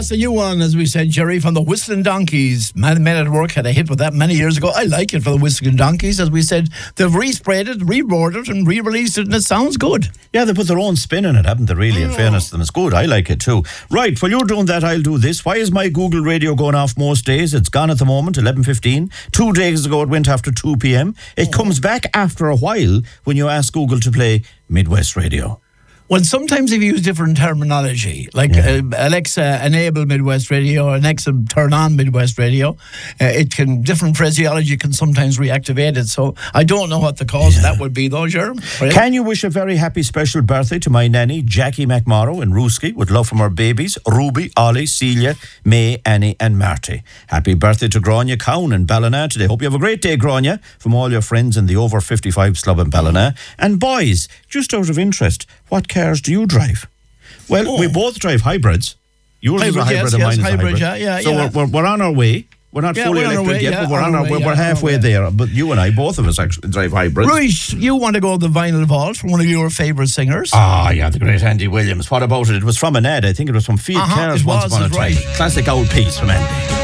that's a new one, as we said, Jerry, from the Whistling Donkeys. Men at Work had a hit with that many years ago. I like it for the Whistling Donkeys. As we said, they've resprayed it, reworded it, and re-released it, and it sounds good. Yeah, they put their own spin in it, haven't they, really? In fairness to them, it's good. I like it too. Right, while you're doing that, I'll do this. Why is my Google radio going off most days? It's gone at the moment, 11:15. 2 days ago, it went after 2 p.m. It comes back after a while when you ask Google to play Midwest Radio. Well, sometimes if you use different terminology, like Alexa, enable Midwest Radio, or Alexa, turn on Midwest Radio, different phraseology can sometimes reactivate it. So I don't know what the cause of that would be, though, Jerome. Right? Can you wish a very happy special birthday to my nanny, Jackie McMorrow in Rooski, with love from her babies, Ruby, Ollie, Celia, May, Annie and Marty. Happy birthday to Grania Cowan in Ballina today. Hope you have a great day, Grania, from all your friends in the over 55 club in Ballina. And boys, just out of interest, what cars do you drive? Well, we both drive hybrids. Yours is a hybrid and mine is a hybrid. So we're on our way. We're not fully electric yet, but we're halfway there. But you and I, both of us, actually drive hybrids. Right, you want to go to the Vinyl Vault for one of your favourite singers? The great Andy Williams. What about it? It was from an ad. I think it was from Fiat Cars once upon a time. Classic old piece from Andy.